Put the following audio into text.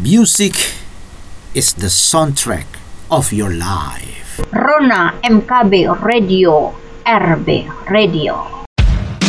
Music is the soundtrack of your life. Rona MKB Radio, RB Radio.